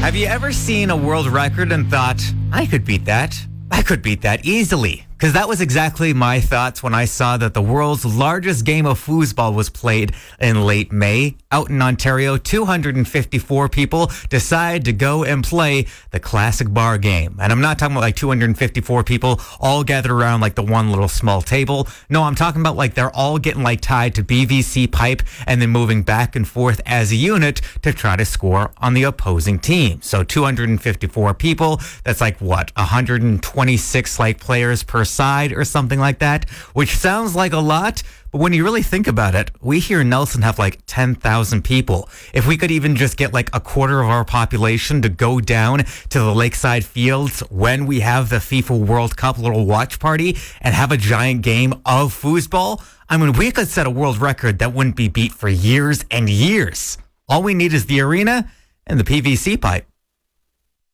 Have you ever seen a world record and thought, I could beat that? I could beat that easily. Because that was exactly my thoughts when I saw that the world's largest game of foosball was played in late May. Out in Ontario, 254 people decided to go and play the classic bar game. And I'm not talking about like 254 people all gathered around like the one little small table. No, I'm talking about like they're all getting like tied to PVC pipe and then moving back and forth as a unit to try to score on the opposing team. So 254 people, that's like what, 126 like players per side or something like that, which sounds like a lot. But when you really think about it, we here in Nelson have like 10,000 people. If we could even just get like a quarter of our population to go down to the lakeside fields when we have the FIFA World Cup little watch party and have a giant game of foosball, I mean, we could set a world record that wouldn't be beat for years and years. All we need is the arena and the PVC pipe.